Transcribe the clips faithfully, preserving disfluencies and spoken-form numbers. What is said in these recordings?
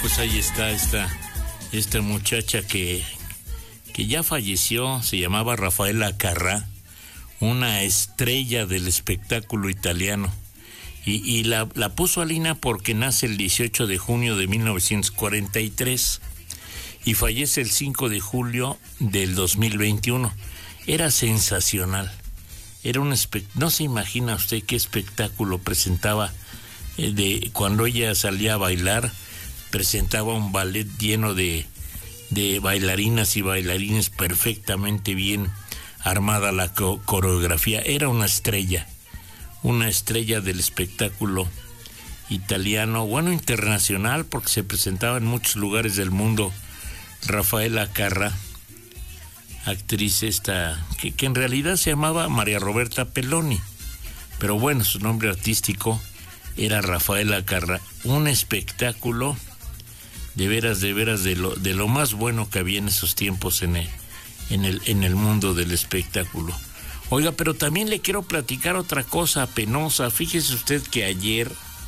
pues ahí está esta, esta muchacha que, que ya falleció, se llamaba Rafaela Carrà, una estrella del espectáculo italiano. Y, y la, la puso a Lina porque nace el dieciocho de junio de mil novecientos cuarenta y tres y fallece el cinco de julio del dos mil veintiuno. Era sensacional. Era un espect... No se imagina usted qué espectáculo presentaba. Eh, de cuando ella salía a bailar, presentaba un ballet lleno de, de bailarinas y bailarines, perfectamente bien armada la co- coreografía. Era una estrella. Una estrella del espectáculo italiano, bueno, internacional, porque se presentaba en muchos lugares del mundo. Rafaela Carrà, actriz esta, que, que en realidad se llamaba María Roberta Peloni, pero bueno, su nombre artístico era Rafaela Carrà. Un espectáculo de veras, de veras, de lo, de lo más bueno que había en esos tiempos en el, en el, en el mundo del espectáculo. Oiga, pero también le quiero platicar otra cosa penosa. Fíjese usted que ayer,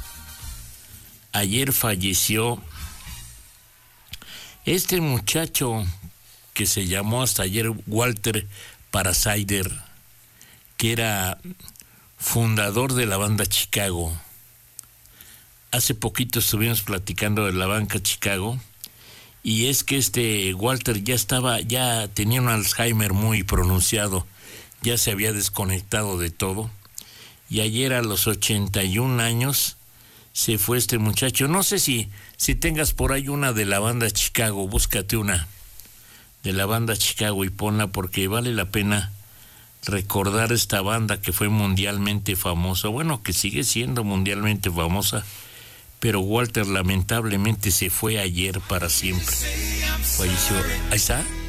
ayer falleció este muchacho que se llamó hasta ayer Walter Parasaider, que era fundador de la banda Chicago. Hace poquito estuvimos platicando de la banda Chicago, y es que este Walter ya estaba, ya tenía un Alzheimer muy pronunciado. Ya se había desconectado de todo, y ayer a los ochenta y un años se fue este muchacho. No sé si, si tengas por ahí una de la banda Chicago, búscate una de la banda Chicago y ponla, porque vale la pena recordar esta banda que fue mundialmente famosa, bueno, que sigue siendo mundialmente famosa, pero Walter lamentablemente se fue ayer para siempre. Falleció. Ahí está.